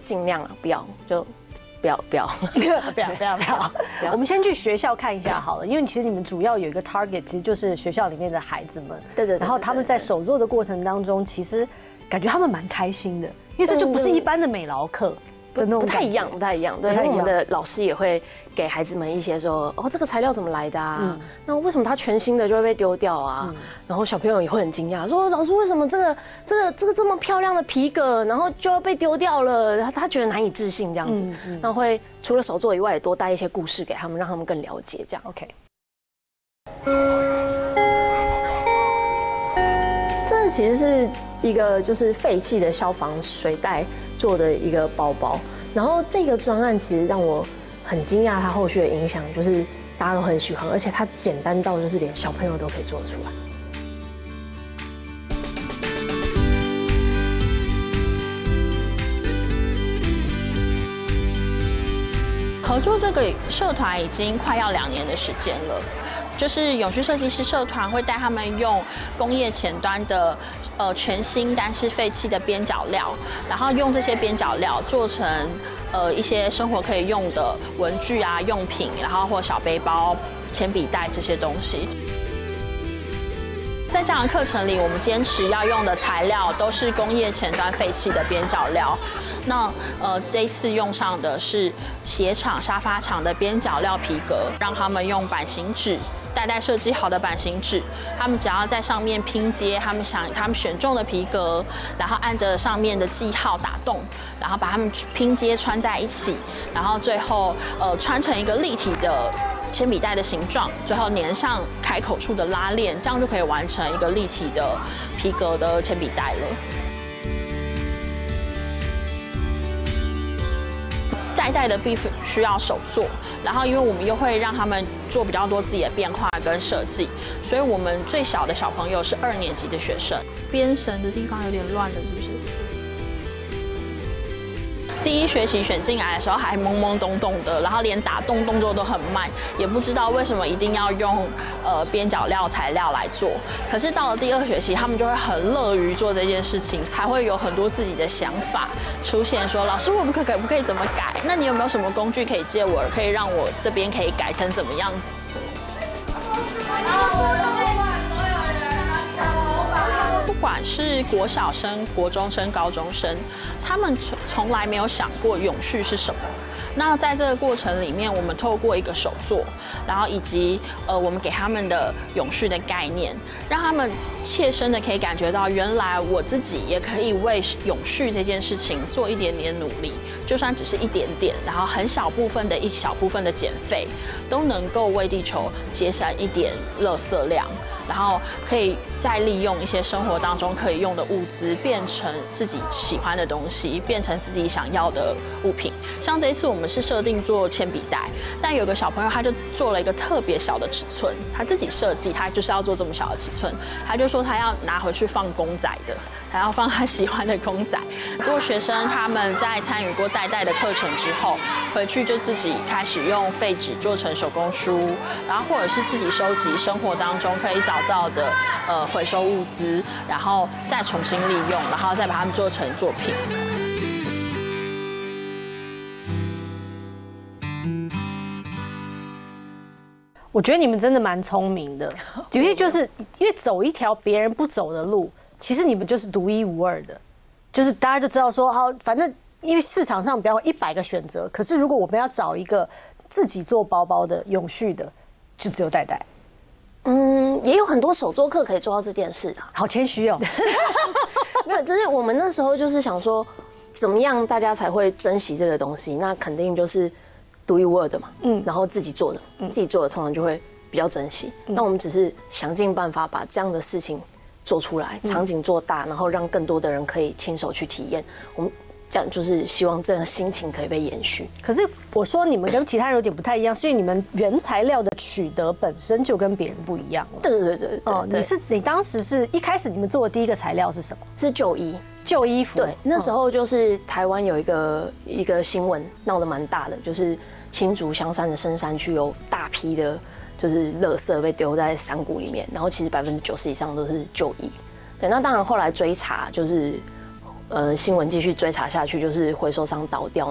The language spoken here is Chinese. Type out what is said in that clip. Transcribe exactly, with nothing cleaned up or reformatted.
尽量啊，不要就不要不要不要不要不要不要。我们先去学校看一下好了，因为其实你们主要有一个 target， 其实就是学校里面的孩子们。 对对。 然后他们在手作的过程当中，其实感觉他们蛮开心的，因为这就不是一般的美劳课。 不不太一样，不太一样。对，因为我们的老师也会给孩子们一些说，哦，这个材料怎么来的啊？嗯、那为什么它全新的就会被丢掉啊？嗯、然后小朋友也会很惊讶，说老师为什么这个这个这个这么漂亮的皮革，然后就要被丢掉了？他他觉得难以置信这样子。嗯嗯、那会除了手作以外，也多带一些故事给他们，让他们更了解这样。 OK。 这其实是一个就是废弃的消防水袋做的一个包包，然后这个专案其实让我很惊讶，它后续的影响就是大家都很喜欢，而且它简单到就是连小朋友都可以做得出来。 合作这个社团已经快要两年的时间了。就是永续设计师社团会带他们用工业前端的呃全新但是废弃的边角料，然后用这些边角料做成呃一些生活可以用的文具啊用品，然后或小背包、铅笔袋这些东西。在这样的课程里，我们坚持要用的材料都是工业前端废弃的边角料。那呃，这一次用上的是鞋厂、沙发厂的边角料皮革，让他们用版型纸。代代设计好的版型纸，他们只要在上面拼接他们想他们选中的皮革，然后按着上面的记号打洞，然后把它们拼接穿在一起，然后最后呃穿成一个立体的铅笔袋的形状，最后粘上开口处的拉链，这样就可以完成一个立体的皮革的铅笔袋了。代代的必须需要手做，然后因为我们又会让他们做比较多自己的变化跟设计，所以我们最小的小朋友是二年级的学生。 编绳的地方有点乱了，是不是？ 第一学期选进来的时候还懵懵懂懂的，然后连打洞动作都很慢，也不知道为什么一定要用呃边角料材料来做。可是到了第二学期，他们就会很乐于做这件事情，还会有很多自己的想法出现，说老师我们可可不可以怎么改？那你有没有什么工具可以借我，可以让我这边可以改成怎么样子？不管是国小生、国中生、高中生，他们从从来没有想过永续是什么。那在这个过程里面，我们透过一个手作，然后以及呃我们给他们的永续的概念，让他们切身的可以感觉到，原来我自己也可以为永续这件事情做一点点努力，就算只是一点点，然后很小部分的一小部分的减费，都能够为地球节省一点垃圾量。然后可以再利用一些生活当中可以用的物资，变成自己喜欢的东西，变成自己想要的物品。像这一次我们是设定做铅笔袋，但有个小朋友他就做了一个特别小的尺寸，他自己设计，他就是要做这么小的尺寸，他就说他要拿回去放公仔的，他要放他喜欢的公仔。如果学生他们在参与过代代的课程之后，回去就自己开始用废纸做成手工书，然后或者是自己收集生活当中可以找到的呃回收物资，然后再重新利用，然后再把它们做成作品。 我觉得你们真的蛮聪明的，因为就是因为走一条别人不走的路，其实你们就是独一无二的，就是大家就知道说，好，反正因为市场上比方一百个选择，可是如果我们要找一个自己做包包的永续的，就只有代代。 嗯，也有很多手作课可以做到这件事啊。 好谦虚哦。 没有，就是我们那时候就是想说，怎么样大家才会珍惜这个东西？那肯定就是独一无二的嘛。嗯，然后自己做的，嗯、自己做的通常就会比较珍惜。嗯、那我们只是想尽办法把这样的事情做出来，场景做大，然后让更多的人可以亲手去体验。我们。这样就是希望这个心情可以被延续。 可是我说你们跟其他人有点不太一样，是因为你们原材料的取得本身就跟别人不一样了。 对对对对。哦， 你是你当时是一开始你们做的第一个材料是什么？ 是旧衣。 旧衣服。 对，那时候就是台湾有一个一个新闻闹得蛮大的，就是新竹香山的深山区有大批的，就是垃圾被丢在山谷里面，然后其实百分之九十以上都是旧衣。对，那当然后来追查就是。 呃新闻继续追查下去，就是回收商倒掉。